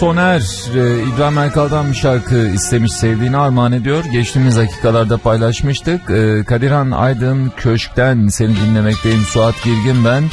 Soner İbrahim Erkal'dan bir şarkı istemiş, sevdiğini armağan ediyor. Geçtiğimiz dakikalarda paylaşmıştık. Kadirhan Aydın Köşk'ten seni dinlemekteyim. Suat Girgin ben.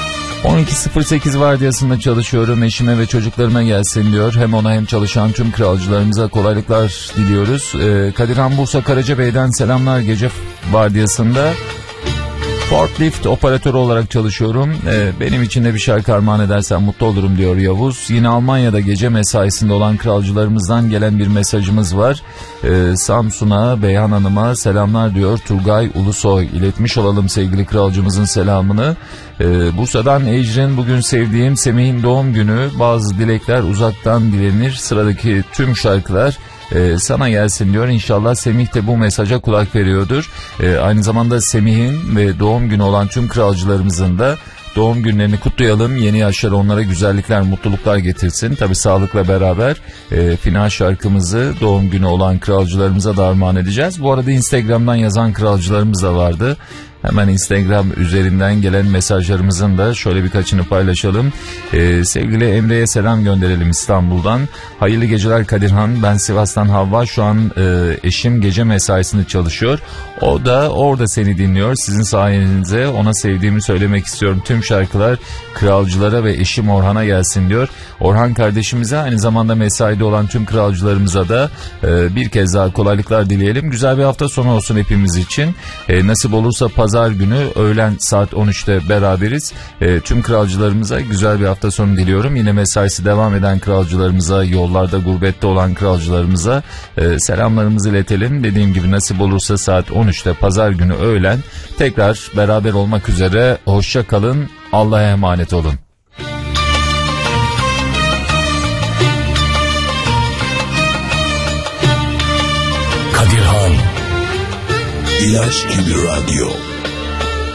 12.08 vardiyasında çalışıyorum. Eşime ve çocuklarıma gelsin diyor. Hem ona hem çalışan tüm kralcılarımıza kolaylıklar diliyoruz. Kadirhan Bursa Karacabey'den selamlar. Gece vardiyasında forklift operatörü olarak çalışıyorum. Benim için de bir şarkı armağan edersen mutlu olurum diyor Yavuz. Yine Almanya'da gece mesaisinde olan kralcılarımızdan gelen bir mesajımız var. Samsun'a, Beyhan Hanım'a selamlar diyor Turgay Ulusoy. İletmiş olalım sevgili kralcımızın selamını. Bursa'dan Ecrin, bugün sevdiğim Semih'in doğum günü. Bazı dilekler uzaktan dilenir. Sıradaki tüm şarkılar sana gelsin diyor. İnşallah Semih de bu mesaja kulak veriyordur. Aynı zamanda Semih'in ve doğum günü olan tüm kralcılarımızın da doğum günlerini kutlayalım. Yeni yaşlar onlara güzellikler, mutluluklar getirsin. Tabii sağlıkla beraber final şarkımızı doğum günü olan kralcılarımıza da armağan edeceğiz. Bu arada Instagram'dan yazan kralcılarımız da vardı. Hemen Instagram üzerinden gelen mesajlarımızın da şöyle birkaçını paylaşalım. Sevgili Emre'ye selam gönderelim İstanbul'dan. Hayırlı geceler Kadirhan. Ben Sivas'tan Havva. Şu an eşim gece mesaisinde çalışıyor. O da orada seni dinliyor. Sizin sayenizde ona sevdiğimi söylemek istiyorum. Tüm şarkılar kralcılara ve eşim Orhan'a gelsin diyor. Orhan kardeşimize, aynı zamanda mesaide olan tüm kralcılarımıza da bir kez daha kolaylıklar dileyelim. Güzel bir hafta sonu olsun hepimiz için. Nasip olursa Pazar günü öğlen saat 13'te beraberiz. Tüm kralcılarımıza güzel bir hafta sonu diliyorum. Yine mesaisi devam eden kralcılarımıza, yollarda gurbette olan kralcılarımıza selamlarımızı iletelim. Dediğim gibi nasip olursa saat 13'te Pazar günü öğlen tekrar beraber olmak üzere. Hoşça kalın. Allah'a emanet olun. Kadirhan İlaç gibi radyo.